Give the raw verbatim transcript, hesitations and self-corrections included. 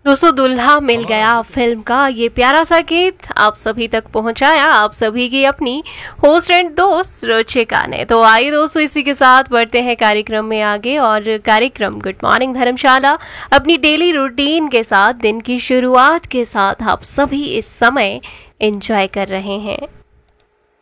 दोस्तों दुल्हा मिल गया फिल्म का ये प्यारा सा गीत आप सभी तक पहुंचाया आप सभी की अपनी होस्ट एंड दोस्त रुचिका ने। तो आइए दोस्तों इसी के साथ बढ़ते हैं कार्यक्रम में आगे, और कार्यक्रम गुड मॉर्निंग धर्मशाला अपनी डेली रूटीन के साथ दिन की शुरुआत के साथ आप सभी इस समय एंजॉय कर रहे हैं।